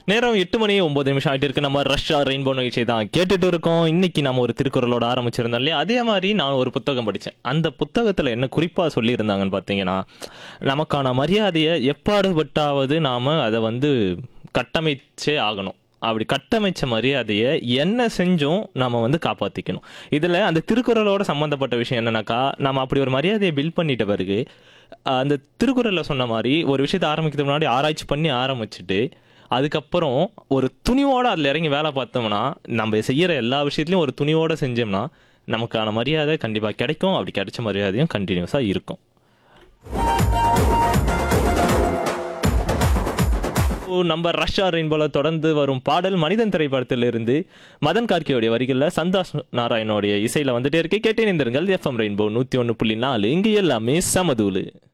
நேரம் 8 மணி 9 நிமிஷம் ஆகிட்டு இருக்கு. நம்ம ரஷ்யா ரெயின்போ நிகழ்ச்சி தான் கேட்டுட்டு இருக்கோம். இன்னைக்கு நம்ம ஒரு திருக்குறளோட ஆரம்பிச்சிருந்தோம் இல்லையா? அதே மாதிரி நான் ஒரு புத்தகம் படித்தேன். அந்த புத்தகத்தில் என்ன குறிப்பாக சொல்லியிருந்தாங்கன்னு பார்த்தீங்கன்னா, நமக்கான மரியாதையை எப்பாடுபட்டாவது நாம் அதை கட்டமைச்சே ஆகணும். அப்படி கட்டமைச்ச மரியாதையை என்ன செஞ்சும் நம்ம காப்பாற்றிக்கணும். இதில் அந்த திருக்குறளோட சம்மந்தப்பட்ட விஷயம் என்னன்னாக்கா, நம்ம அப்படி ஒரு மரியாதையை பில்ட் பண்ணிட்ட பிறகு அந்த திருக்குறளில் சொன்ன மாதிரி ஒரு விஷயத்தை ஆரம்பிக்கிறதுக்கு முன்னாடி ஆராய்ச்சி பண்ணி ஆரம்பிச்சுட்டு அதுக்கப்புறம் ஒரு துணிவோட அதில் இறங்கி வேலை பார்த்தோம்னா, நம்ம செய்யற எல்லா விஷயத்துலையும் ஒரு துணிவோட செஞ்சோம்னா நமக்கான மரியாதை கண்டிப்பாக கிடைக்கும். அப்படி கிடைச்ச மரியாதையும் கண்டினியூஸாக இருக்கும். நம்ம ரஷ்யா ரெயின்போல தொடர்ந்து வரும் பாடல் மனிதன் திரைப்படத்திலிருந்து மதன் கார்கியோடைய வரிகளில் சந்தாஸ் நாராயணோடைய இசையில வந்துட்டே இருக்கு. கேட்டே நிந்திருங்கள். FM ரெயின்போ 101.4 இங்கு எல்லாமே சமதூளு.